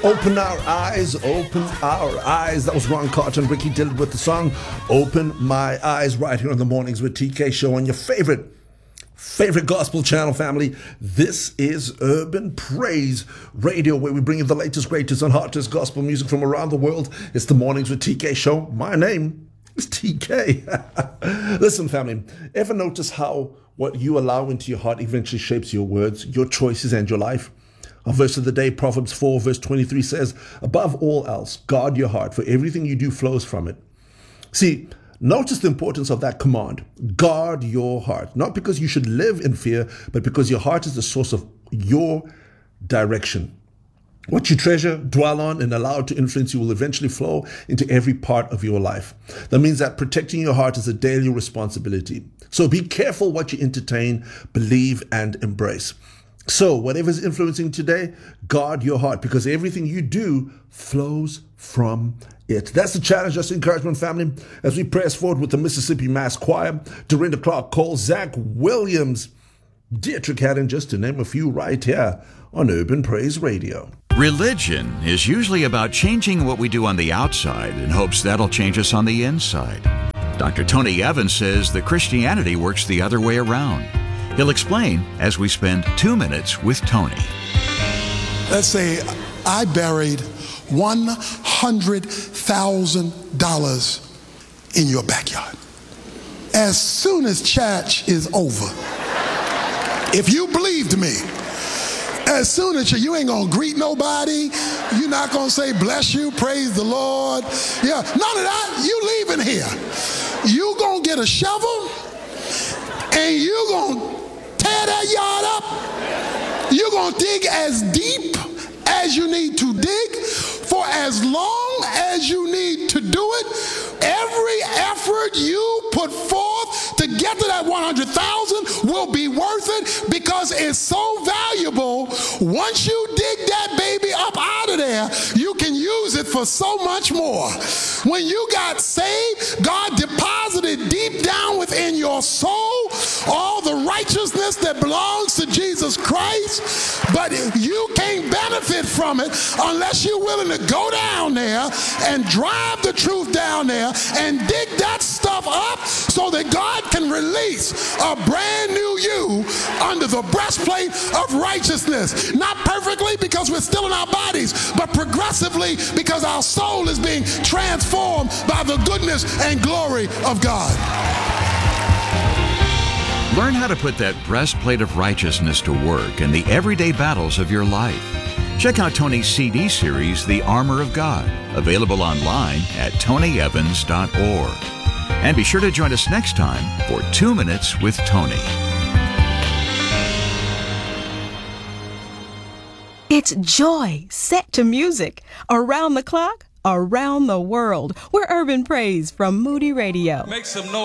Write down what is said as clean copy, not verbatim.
Open our eyes, open our eyes. That was Ron Carter and Ricky Dillard with the song Open My Eyes, right here on the Mornings with TK show on your favorite gospel channel, family. This is Urban Praise Radio, where we bring you the latest, greatest, and hottest gospel music from around the world. It's the Mornings with TK show. My name is TK. Listen, family, ever notice how what you allow into your heart eventually shapes your words, your choices, and your life? Our verse of the day, Proverbs 4, verse 23 says, above all else, guard your heart, for everything you do flows from it. See, notice the importance of that command. Guard your heart. Not because you should live in fear, but because your heart is the source of your direction. What you treasure, dwell on, and allow to influence you will eventually flow into every part of your life. That means that protecting your heart is a daily responsibility. So be careful what you entertain, believe, and embrace. So whatever's influencing today, guard your heart, because everything you do flows from it. That's the challenge, that's the encouragement, family, as we press forward with the Mississippi Mass Choir, Dorinda Clark Cole, Zach Williams, Dietrich Haddon, just to name a few, right here on Urban Praise Radio. Religion is usually about changing what we do on the outside in hopes that'll change us on the inside. Dr. Tony Evans says that Christianity works the other way around. He'll explain as we spend 2 minutes with Tony. Let's say I buried $100,000 in your backyard. As soon as church is over, if you believed me, as soon as you ain't gonna greet nobody, you're not gonna say bless you, praise the Lord. Yeah, none of that. You leaving here. You gonna get a shovel and you gonna tear that yard up. You're going to dig as deep as you need to dig for as long as you need to do it. Every effort you put forth to get to that 100,000 will be worth it, because it's so valuable. Once you dig that baby up out of there, you can use it for so much more. When you got saved, God deposited deep down within your soul all the righteousness that belongs to Jesus Christ, but you can't benefit from it unless you're willing to go down there and drive the truth down there and dig that stuff up so that God can release a brand new you under the breastplate of righteousness. Not perfectly, because we're still in our bodies, but progressively, because our soul is being transformed by the goodness and glory of God. Learn how to put that breastplate of righteousness to work in the everyday battles of your life. Check out Tony's CD series, The Armor of God, available online at tonyevans.org. And be sure to join us next time for 2 Minutes with Tony. It's joy set to music. Around the clock, around the world. We're Urban Praise from Moody Radio. Make some noise.